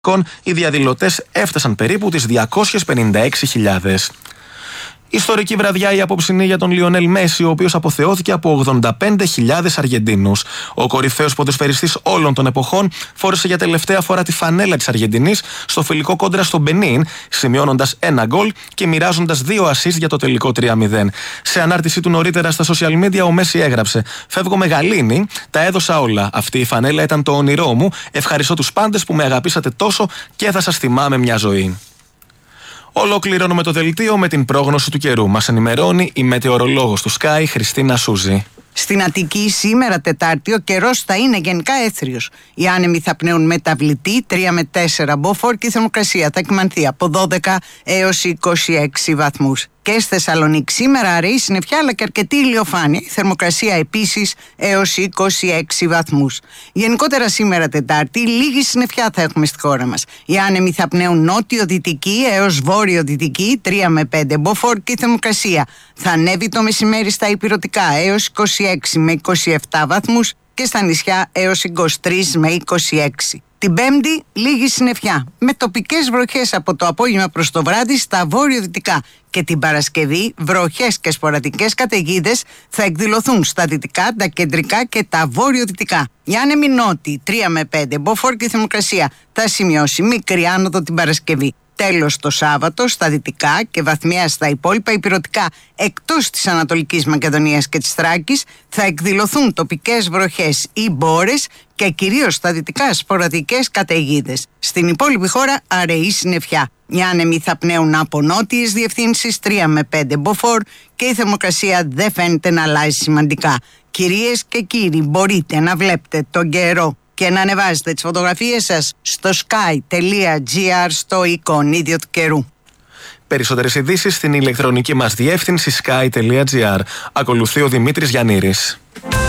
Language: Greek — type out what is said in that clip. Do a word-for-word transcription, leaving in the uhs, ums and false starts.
οι διαδηλωτές έφτασαν περίπου τις διακόσιες πενήντα έξι χιλιάδες. Ιστορική βραδιά η απόψινή για τον Λιονέλ Μέση, ο οποίος αποθεώθηκε από ογδόντα πέντε χιλιάδες Αργεντίνους. Ο κορυφαίος ποδοσφαιριστής όλων των εποχών φόρεσε για τελευταία φορά τη φανέλα της Αργεντινής στο φιλικό κόντρα στο Μπενίν, σημειώνοντας ένα γκολ και μοιράζοντας δύο ασίστ για το τελικό τρία μηδέν. Σε ανάρτησή του νωρίτερα στα social media, ο Μέση έγραψε: «Φεύγω με γαλήνη, τα έδωσα όλα. Αυτή η φανέλα ήταν το όνειρό μου. Ευχαριστώ τους πάντες που με αγαπήσατε τόσο και θα σας θυμάμαι μια ζωή». Ολοκληρώνουμε το δελτίο με την πρόγνωση του καιρού. Μας ενημερώνει η μετεωρολόγος του Sky, Χριστίνα Σούζη. Στην Αττική σήμερα Τετάρτη ο καιρός θα είναι γενικά έθριος. Οι άνεμοι θα πνέουν μεταβλητή τρία με τέσσερα μποφόρ και η θερμοκρασία θα κυμανθεί από δώδεκα έως είκοσι έξι βαθμούς. Και στη Θεσσαλονίκη σήμερα αραιή συννεφιά αλλά και αρκετή ηλιοφάνεια. Η θερμοκρασία επίσης έως είκοσι έξι βαθμούς. Γενικότερα σήμερα Τετάρτη λίγη συννεφιά θα έχουμε στη χώρα μας. Οι άνεμοι θα πνέουν νότιο-δυτική έως βόρειο-δυτική τρία με πέντε μποφόρ και η θερμοκρασία θα ανέβει το μεσημέρι στα ηπειρωτικά έως είκοσι έξι με είκοσι επτά βαθμούς και στα νησιά έως είκοσι τρία με είκοσι έξι. Την Πέμπτη λίγη συννεφιά με τοπικές βροχές από το απόγευμα προς το βράδυ στα βόρειο-δυτικά και την Παρασκευή βροχές και σποραδικές καταιγίδες θα εκδηλωθούν στα δυτικά, τα κεντρικά και τα βόρειο-δυτικά. Οι άνεμοι νότιοι τρία με πέντε μποφόρ και η θερμοκρασία θα σημειώσει μικρή άνοδο την Παρασκευή. Τέλος το Σάββατο στα δυτικά και βαθμιαία στα υπόλοιπα ηπειρωτικά εκτός της Ανατολικής Μακεδονίας και της Θράκης θα εκδηλωθούν τοπικές βροχές ή μπόρες και κυρίως στα δυτικά σποραδικές καταιγίδες. Στην υπόλοιπη χώρα αραιή συννεφιά. Οι άνεμοι θα πνέουν από νότιες διευθύνσεις τρία με πέντε μποφόρ και η θερμοκρασία δεν φαίνεται να αλλάζει σημαντικά. Κυρίες και κύριοι, μπορείτε να βλέπετε τον καιρό και να ανεβάζετε τις φωτογραφίες σας στο sky.gr στο εικονίδιο του καιρού. Περισσότερες ειδήσεις στην ηλεκτρονική μας διεύθυνση sky.gr. Ακολουθεί ο Δημήτρης Γιαννήρης.